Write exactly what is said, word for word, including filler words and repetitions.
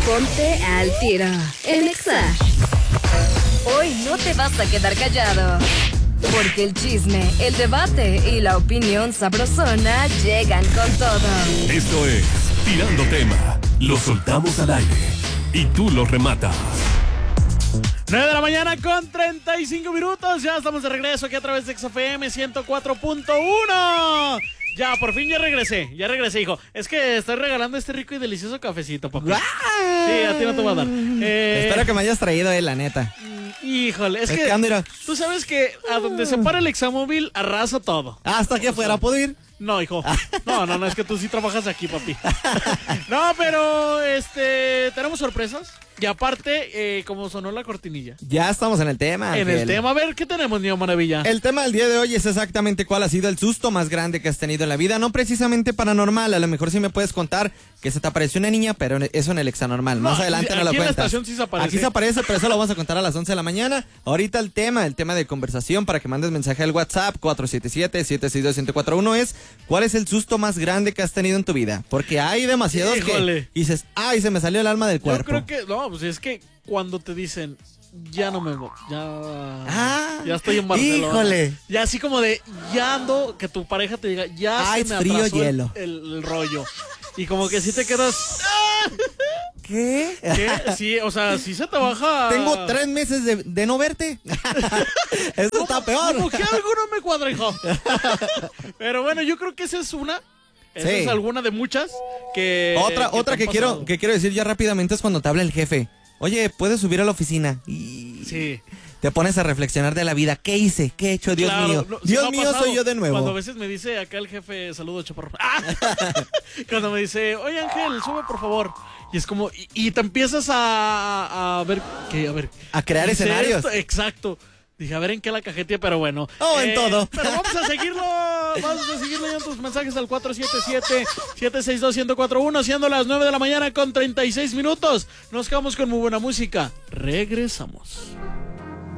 Ponte al tiro en Exa. Hoy no te vas a quedar callado, porque el chisme, el debate y la opinión sabrosona llegan con todo. Esto es Tirando Tema. Lo soltamos al aire y tú lo rematas. nueve de la mañana con treinta y cinco minutos. Ya estamos de regreso aquí a través de X F M ciento cuatro punto uno. Ya, por fin ya regresé, ya regresé, hijo. Es que estoy regalando este rico y delicioso cafecito, papi. Sí, a ti no te voy a dar. Eh, Espero que me hayas traído, eh, la neta. Híjole, es, Es que, que, mira. tú sabes que a donde se para el Examóvil arrasa todo. Hasta aquí afuera, ¿puedo ir? No, hijo. No, no, no, es que tú sí trabajas aquí, papi. No, pero, este, tenemos sorpresas. Y aparte, eh, como sonó la cortinilla. Ya estamos en el tema, En Ángel. el tema, a ver, ¿qué tenemos, Niño Maravilla? El tema del día de hoy es exactamente cuál ha sido el susto más grande que has tenido en la vida. No precisamente paranormal, a lo mejor sí me puedes contar que se te apareció una niña, pero eso en el Exanormal. Más No, adelante aquí no lo en la cuentas. estación sí se aparece. Aquí se aparece, pero eso lo vamos a contar a las once de la mañana. Ahorita el tema, el tema de conversación para que mandes mensaje al WhatsApp cuatro siete siete, siete seis dos, uno cero cuatro uno es ¿cuál es el susto más grande que has tenido en tu vida? Porque hay demasiados Híjole. que dices, ay, se me salió el alma del Yo cuerpo. creo que, no, pues es que cuando te dicen, ya no me voy, ya, Ah, ya estoy en Barcelona. híjole. Ya así como de, ya ando, que tu pareja te diga, ya Ay, se me frío, atrasó el- hielo. El, el rollo. Y como que sí te quedas, ¿Qué? ¿qué? Sí, o sea, sí se te baja. Tengo tres meses de, de no verte. Eso está peor. Como que algo no me cuadra, hijo. Pero bueno, yo creo que esa es una. Esa Sí. es alguna de muchas que. Otra, que otra te que han quiero, pasado. que quiero decir ya rápidamente es cuando te habla el jefe. Oye, ¿puedes subir a la oficina? Y Sí. te pones a reflexionar de la vida. ¿Qué hice? ¿Qué he hecho? Dios Claro, mío. no, sí Dios me ha mío, pasado soy yo de nuevo. Cuando a veces me dice acá el jefe, saludo, chaparro. ¡Ah! Cuando me dice, oye Ángel, sube por favor. Y es como, y, y te empiezas a, a ver, que a ver. A crear hice escenarios. esto, exacto. Dije, a ver en qué la cajetilla, pero bueno. Oh, en todo. Pero vamos a seguirlo. Vamos a seguir leyendo tus mensajes al cuatro siete siete, siete seis dos, uno cero cuatro uno, siendo las nueve de la mañana con treinta y seis minutos. Nos quedamos con muy buena música. Regresamos.